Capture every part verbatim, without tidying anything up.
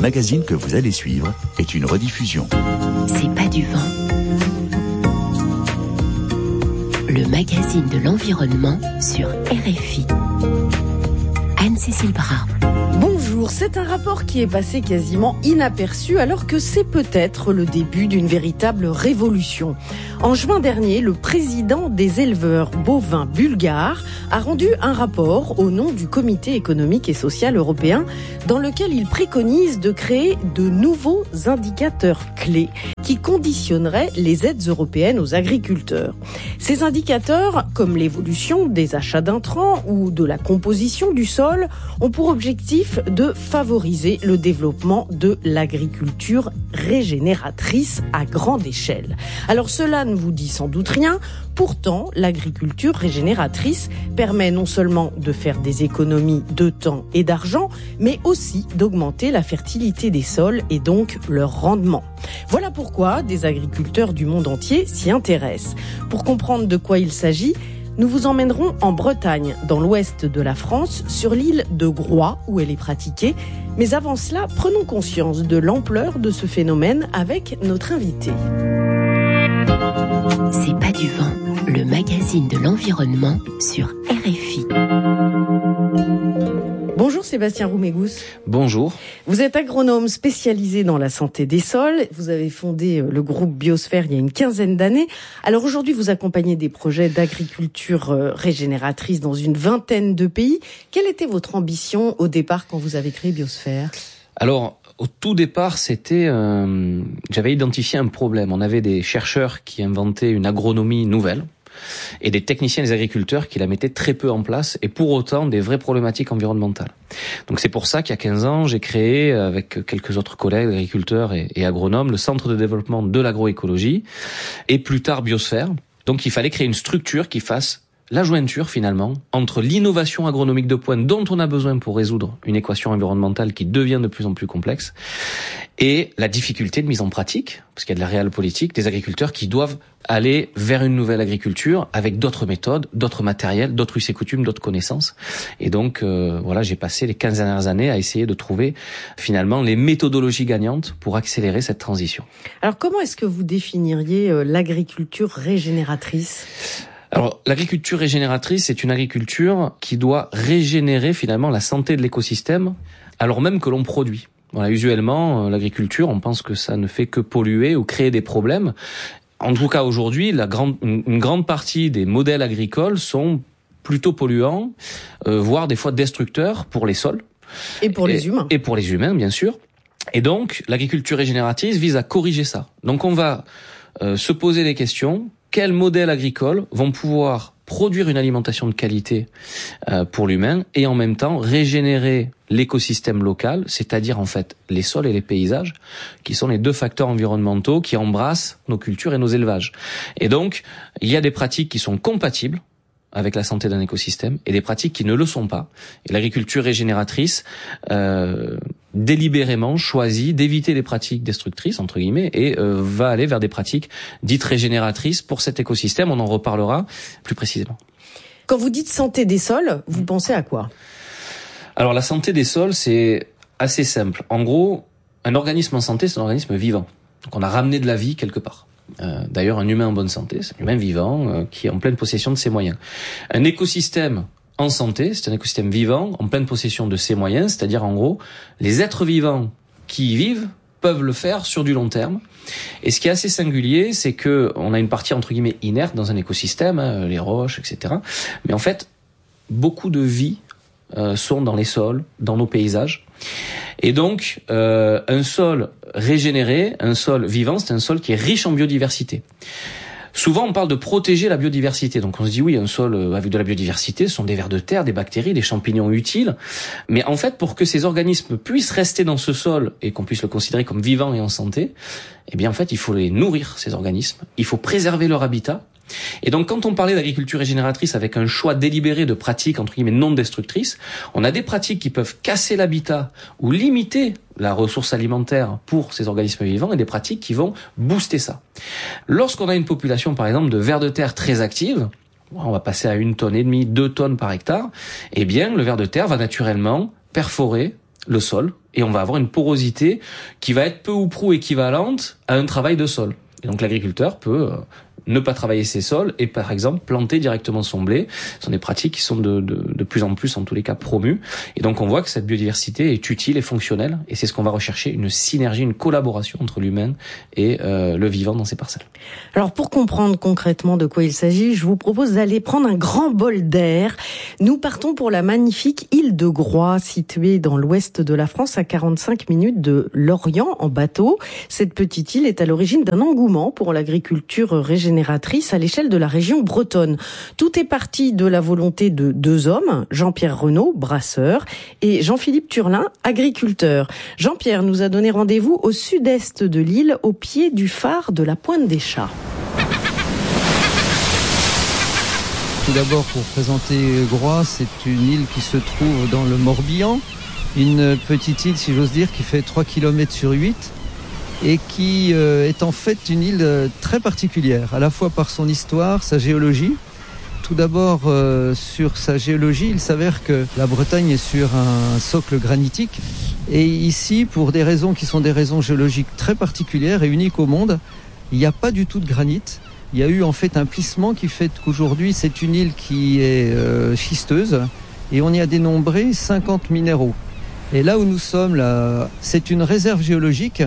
magazine que vous allez suivre est une rediffusion. C'est pas du vent. Le magazine de l'environnement sur R F I. Anne-Cécile Bras. Bonjour, c'est un rapport qui est passé quasiment inaperçu alors que c'est peut-être le début d'une véritable révolution. En juin dernier, le président des éleveurs bovins bulgares a rendu un rapport au nom du Comité économique et social européen dans lequel il préconise de créer de nouveaux indicateurs clés qui conditionneraient les aides européennes aux agriculteurs. Ces indicateurs, comme l'évolution des achats d'intrants ou de la composition du sol, ont pour objectif de favoriser le développement de l'agriculture régénératrice à grande échelle. Alors cela ne vous dit sans doute rien, pourtant l'agriculture régénératrice permet non seulement de faire des économies de temps et d'argent, mais aussi d'augmenter la fertilité des sols et donc leur rendement. Voilà pourquoi des agriculteurs du monde entier s'y intéressent. Pour comprendre de quoi il s'agit, nous vous emmènerons en Bretagne, dans l'ouest de la France, sur l'île de Groix, où elle est pratiquée. Mais avant cela, prenons conscience de l'ampleur de ce phénomène avec notre invité. C'est pas du vent, le magazine de l'environnement sur R F I. Bonjour Sébastien Roumégous. Bonjour. Vous êtes agronome spécialisé dans la santé des sols. Vous avez fondé le groupe Biosphère il y a une quinzaine d'années. Alors aujourd'hui, vous accompagnez des projets d'agriculture régénératrice dans une vingtaine de pays. Quelle était votre ambition au départ quand vous avez créé Biosphère ? Alors, au tout départ, c'était, euh, j'avais identifié un problème. On avait des chercheurs qui inventaient une agronomie nouvelle et des techniciens, des agriculteurs qui la mettaient très peu en place et pour autant des vraies problématiques environnementales. Donc c'est pour ça qu'il y a quinze ans, j'ai créé avec quelques autres collègues agriculteurs et, et agronomes le Centre de développement de l'agroécologie et plus tard Biosphère. Donc il fallait créer une structure qui fasse la jointure finalement entre l'innovation agronomique de pointe dont on a besoin pour résoudre une équation environnementale qui devient de plus en plus complexe et la difficulté de mise en pratique, parce qu'il y a de la réelle politique, des agriculteurs qui doivent aller vers une nouvelle agriculture avec d'autres méthodes, d'autres matériels, d'autres us et coutumes, d'autres connaissances. Et donc euh, voilà, j'ai passé les quinze dernières années à essayer de trouver finalement les méthodologies gagnantes pour accélérer cette transition. Alors comment est-ce que vous définiriez euh, l'agriculture régénératrice ? Alors, l'agriculture régénératrice, c'est une agriculture qui doit régénérer finalement la santé de l'écosystème, alors même que l'on produit. Voilà, usuellement, l'agriculture, on pense que ça ne fait que polluer ou créer des problèmes. En tout cas, aujourd'hui, la grande, une grande partie des modèles agricoles sont plutôt polluants, euh, voire des fois destructeurs pour les sols. Et pour et, les humains. Et pour les humains, bien sûr. Et donc, l'agriculture régénératrice vise à corriger ça. Donc, on va euh, se poser des questions. Quels modèles agricoles vont pouvoir produire une alimentation de qualité euh, pour l'humain et en même temps régénérer l'écosystème local, c'est-à-dire en fait les sols et les paysages, qui sont les deux facteurs environnementaux qui embrassent nos cultures et nos élevages. Et donc, il y a des pratiques qui sont compatibles avec la santé d'un écosystème et des pratiques qui ne le sont pas. Et l'agriculture régénératrice euh, délibérément choisit d'éviter les pratiques destructrices, entre guillemets, et euh, va aller vers des pratiques dites régénératrices pour cet écosystème. On en reparlera plus précisément. Quand vous dites santé des sols, vous pensez à quoi ? Alors la santé des sols, c'est assez simple. En gros, un organisme en santé, c'est un organisme vivant. Donc on a ramené de la vie quelque part. Euh, d'ailleurs, un humain en bonne santé, c'est un humain vivant euh, qui est en pleine possession de ses moyens. Un écosystème en santé, c'est un écosystème vivant en pleine possession de ses moyens, c'est-à-dire en gros, les êtres vivants qui y vivent peuvent le faire sur du long terme. Et ce qui est assez singulier, c'est que on a une partie entre guillemets inerte dans un écosystème, hein, les roches, et cetera. Mais en fait, beaucoup de vie euh, sont dans les sols, dans nos paysages. Et donc, euh, un sol régénéré, un sol vivant, c'est un sol qui est riche en biodiversité. Souvent, on parle de protéger la biodiversité. Donc, on se dit, oui, un sol avec de la biodiversité, ce sont des vers de terre, des bactéries, des champignons utiles. Mais en fait, pour que ces organismes puissent rester dans ce sol et qu'on puisse le considérer comme vivant et en santé, eh bien, en fait, il faut les nourrir, ces organismes. Il faut préserver leur habitat. Et donc, quand on parlait d'agriculture régénératrice avec un choix délibéré de pratiques, entre guillemets, non destructrices, on a des pratiques qui peuvent casser l'habitat ou limiter la ressource alimentaire pour ces organismes vivants et des pratiques qui vont booster ça. Lorsqu'on a une population, par exemple, de vers de terre très active, on va passer à une tonne et demie, deux tonnes par hectare, eh bien, le ver de terre va naturellement perforer le sol Et on va avoir une porosité qui va être peu ou prou équivalente à un travail de sol. Et donc l'agriculteur peut euh, ne pas travailler ses sols et par exemple planter directement son blé. Ce sont des pratiques qui sont de, de, de plus en plus en tous les cas promues. Et donc on voit que cette biodiversité est utile et fonctionnelle et c'est ce qu'on va rechercher, une synergie, une collaboration entre l'humain et euh, le vivant dans ces parcelles. Alors pour comprendre concrètement de quoi il s'agit, je vous propose d'aller prendre un grand bol d'air. Nous partons pour la magnifique île de Groix, située dans l'ouest de la France à quarante-cinq minutes de Lorient en bateau. Cette petite île est à l'origine d'un engouement pour l'agriculture régénérative à l'échelle de la région bretonne. Tout est parti de la volonté de deux hommes, Jean-Pierre Renaud, brasseur, et Jean-Philippe Turlin, agriculteur. Jean-Pierre nous a donné rendez-vous au sud-est de l'île, au pied du phare de la Pointe des Chats. Tout d'abord, pour présenter Groix, c'est une île qui se trouve dans le Morbihan, une petite île, si j'ose dire, qui fait trois kilomètres sur huit. Et qui euh, est en fait une île euh, très particulière, à la fois par son histoire, sa géologie. Tout d'abord, euh, sur sa géologie, il s'avère que la Bretagne est sur un socle granitique. Et ici, pour des raisons qui sont des raisons géologiques très particulières et uniques au monde, il n'y a pas du tout de granit. Il y a eu en fait un plissement qui fait qu'aujourd'hui, c'est une île qui est euh, schisteuse et on y a dénombré cinquante minéraux. Et là où nous sommes, là, c'est une réserve géologique.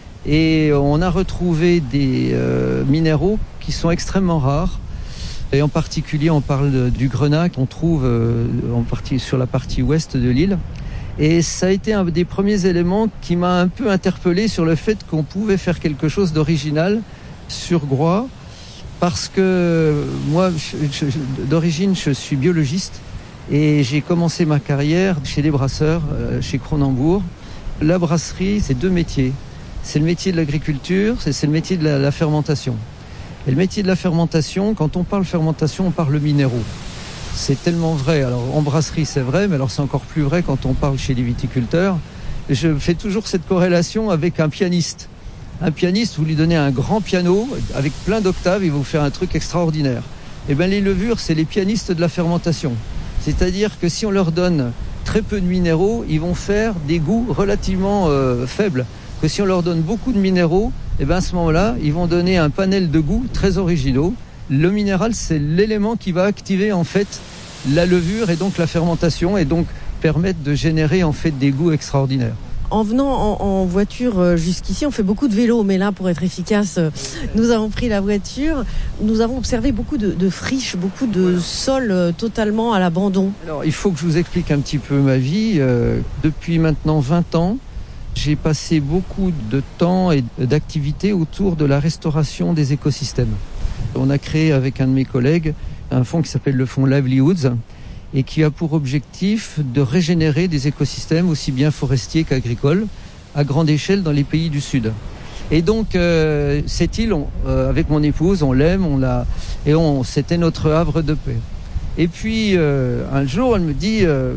Et on a retrouvé des euh, minéraux qui sont extrêmement rares. Et en particulier, on parle de, du grenat qu'on trouve euh, en partie, sur la partie ouest de l'île. Et ça a été un des premiers éléments qui m'a un peu interpellé sur le fait qu'on pouvait faire quelque chose d'original sur Groix. Parce que moi, je, je, d'origine, je suis biologiste. Et j'ai commencé ma carrière chez les brasseurs, euh, chez Cronenbourg. La brasserie, c'est deux métiers. C'est le métier de l'agriculture, c'est, c'est le métier de la, la fermentation. Et le métier de la fermentation, quand on parle fermentation, on parle minéraux. C'est tellement vrai. Alors en brasserie, c'est vrai, mais alors c'est encore plus vrai quand on parle chez les viticulteurs. Et je fais toujours cette corrélation avec un pianiste. Un pianiste, vous lui donnez un grand piano avec plein d'octaves, il va vous faire un truc extraordinaire. Et bien les levures, c'est les pianistes de la fermentation. C'est-à-dire que si on leur donne très peu de minéraux, ils vont faire des goûts relativement euh, faibles. Que si on leur donne beaucoup de minéraux, et ben à ce moment-là, ils vont donner un panel de goûts très originaux. Le minéral, c'est l'élément qui va activer en fait la levure et donc la fermentation et donc permettre de générer en fait des goûts extraordinaires. En venant en, en voiture jusqu'ici, on fait beaucoup de vélo, mais là, pour être efficace, nous avons pris la voiture. Nous avons observé beaucoup de, de friches, beaucoup de sols totalement à l'abandon. Alors, il faut que je vous explique un petit peu ma vie. Euh, depuis maintenant vingt ans, j'ai passé beaucoup de temps et d'activités autour de la restauration des écosystèmes. On a créé avec un de mes collègues un fonds qui s'appelle le fonds Livelihoods et qui a pour objectif de régénérer des écosystèmes aussi bien forestiers qu'agricoles à grande échelle dans les pays du Sud. Et donc euh, cette île, on, euh, avec mon épouse, on l'aime, on l'a, et on, c'était notre havre de paix. Et puis euh, un jour, elle me dit euh,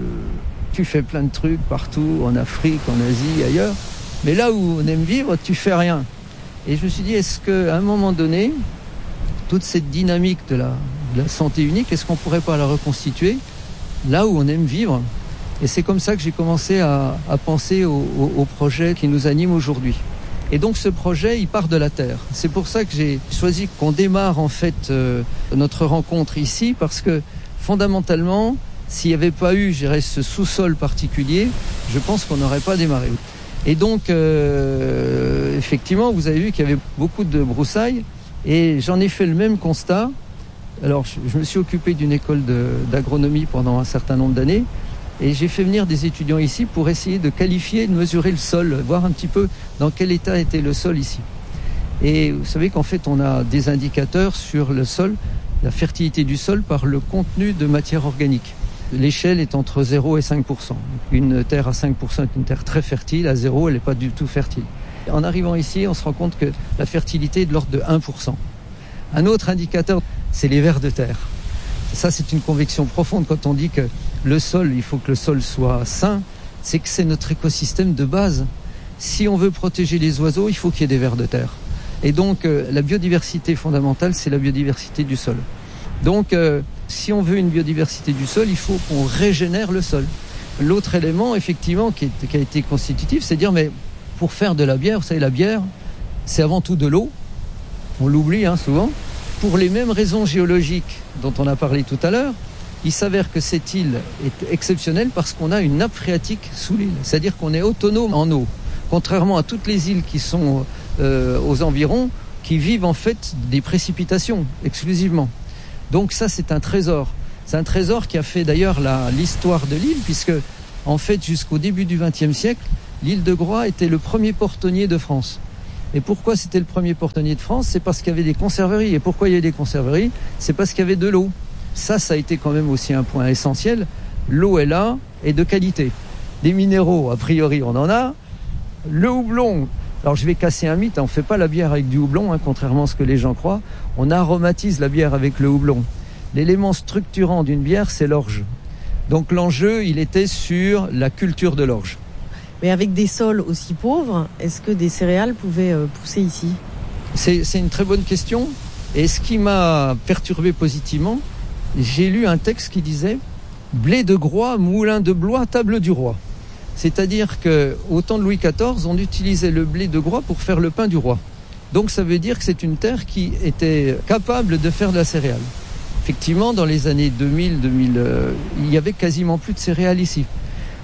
tu fais plein de trucs partout, en Afrique, en Asie, ailleurs, mais là où on aime vivre, tu fais rien. Et je me suis dit, est-ce qu'à un moment donné, toute cette dynamique de la, de la santé unique, est-ce qu'on pourrait pas la reconstituer là où on aime vivre? Et c'est comme ça que j'ai commencé à, à penser au, au, au projet qui nous anime aujourd'hui. Et donc ce projet, il part de la terre. C'est pour ça que j'ai choisi qu'on démarre en fait euh, notre rencontre ici, parce que fondamentalement, s'il n'y avait pas eu, je dirais, ce sous-sol particulier, je pense qu'on n'aurait pas démarré. Et donc, euh, effectivement, vous avez vu qu'il y avait beaucoup de broussailles, et j'en ai fait le même constat. Alors, je, je me suis occupé d'une école de, d'agronomie pendant un certain nombre d'années, et j'ai fait venir des étudiants ici pour essayer de qualifier, de mesurer le sol, voir un petit peu dans quel état était le sol ici. Et vous savez qu'en fait, on a des indicateurs sur le sol, la fertilité du sol par le contenu de matière organique. L'échelle est entre zéro et cinq pour cent. Une terre à cinq pour cent est une terre très fertile, à zéro, elle n'est pas du tout fertile. En arrivant ici, on se rend compte que la fertilité est de l'ordre de un pour cent. Un autre indicateur, c'est les vers de terre. Ça, c'est une conviction profonde quand on dit que le sol, il faut que le sol soit sain, c'est que c'est notre écosystème de base. Si on veut protéger les oiseaux, il faut qu'il y ait des vers de terre. Et donc, euh, la biodiversité fondamentale, c'est la biodiversité du sol. Donc, euh, si on veut une biodiversité du sol, il faut qu'on régénère le sol. L'autre élément, effectivement, qui, est, qui a été constitutif, c'est de dire, mais pour faire de la bière, vous savez, la bière, c'est avant tout de l'eau. On l'oublie hein, souvent. Pour les mêmes raisons géologiques dont on a parlé tout à l'heure, il s'avère que cette île est exceptionnelle parce qu'on a une nappe phréatique sous l'île. C'est-à-dire qu'on est autonome en eau. Contrairement à toutes les îles qui sont euh, aux environs, qui vivent en fait des précipitations exclusivement. Donc ça, c'est un trésor. C'est un trésor qui a fait d'ailleurs la, l'histoire de l'île, puisque en fait, jusqu'au début du vingtième siècle, l'île de Groix était le premier portonnier de France. Et pourquoi c'était le premier portonnier de France ? C'est parce qu'il y avait des conserveries. Et pourquoi il y avait des conserveries ? C'est parce qu'il y avait de l'eau. Ça, ça a été quand même aussi un point essentiel. L'eau est là et de qualité. Des minéraux, a priori, on en a. Le houblon, alors je vais casser un mythe, on ne fait pas la bière avec du houblon, hein, contrairement à ce que les gens croient. On aromatise la bière avec le houblon. L'élément structurant d'une bière, c'est l'orge. Donc l'enjeu, il était sur la culture de l'orge. Mais avec des sols aussi pauvres, est-ce que des céréales pouvaient pousser ici ? c'est, c'est une très bonne question. Et ce qui m'a perturbé positivement, j'ai lu un texte qui disait « Blé de Groix, moulin de Blois, table du roi ». C'est-à-dire qu'au temps de Louis quatorze, on utilisait le blé de Groix pour faire le pain du roi. Donc ça veut dire que c'est une terre qui était capable de faire de la céréale. Effectivement, dans les années deux mille, deux mille, euh, il y avait quasiment plus de céréales ici. Pourquoi ?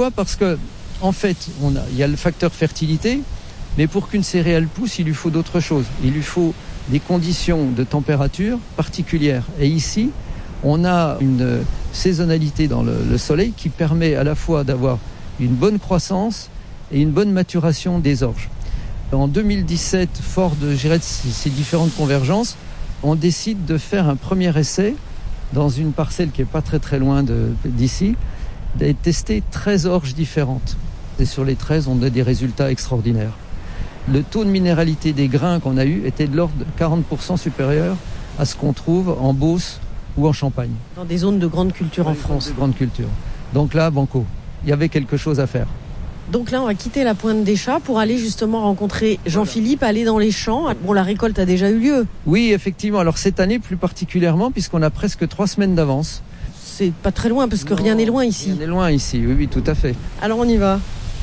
Parce que, en fait, on a, il y a le facteur fertilité, mais pour qu'une céréale pousse, il lui faut d'autres choses. Il lui faut des conditions de température particulières. Et ici, on a une saisonnalité dans le, le soleil qui permet à la fois d'avoir une bonne croissance et une bonne maturation des orges. En deux mille dix-sept, fort de, je dirais, de ces différentes convergences, on décide de faire un premier essai dans une parcelle qui n'est pas très très loin de, d'ici, de tester treize orges différentes. Et sur les treize, on a des résultats extraordinaires. Le taux de minéralité des grains qu'on a eu était de l'ordre de quarante pour cent supérieur à ce qu'on trouve en Beauce ou en Champagne. Dans des zones de grande culture en France. De grande culture. Donc là, banco, il y avait quelque chose à faire. Donc là, on va quitter la Pointe des Chats pour aller justement rencontrer Jean-Philippe, aller dans les champs. Bon, la récolte a déjà eu lieu. Oui, effectivement. Alors cette année, plus particulièrement, puisqu'on a presque trois semaines d'avance. C'est pas très loin, parce que non, rien n'est loin ici. Rien n'est loin ici, oui, oui, tout à fait. Alors on y va.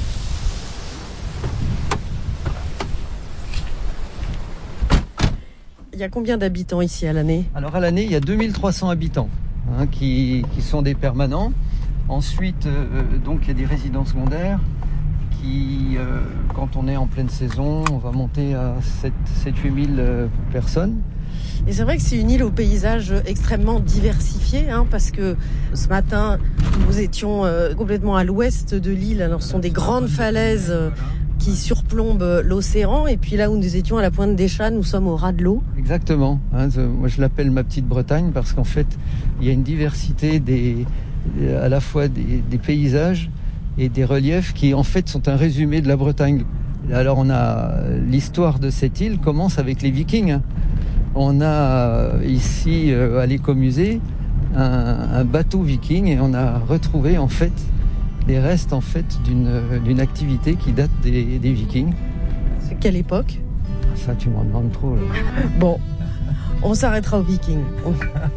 Il y a combien d'habitants ici à l'année ? Alors à l'année, il y a deux mille trois cents habitants hein, qui, qui sont des permanents. Ensuite, euh, donc il y a des résidents secondaires qui, euh, quand on est en pleine saison, on va monter à sept à huit mille euh, personnes. Et c'est vrai que c'est une île au paysage extrêmement diversifié, hein, parce que ce matin, nous étions euh, complètement à l'ouest de l'île. Alors, ce sont des grandes falaises euh, qui surplombent l'océan. Et puis là où nous étions à la Pointe des Chats, nous sommes au ras de l'eau. Exactement. Hein, moi, je l'appelle ma petite Bretagne parce qu'en fait, il y a une diversité des, à la fois des, des paysages et des reliefs qui, en fait, sont un résumé de la Bretagne. Alors, on a l'histoire de cette île commence avec les Vikings. On a ici à l'écomusée un, un bateau viking et on a retrouvé en fait des restes en fait d'une, d'une activité qui date des, des Vikings. C'est quelle époque ? Ça, tu m'en demandes trop. Là. Bon, on s'arrêtera aux Vikings.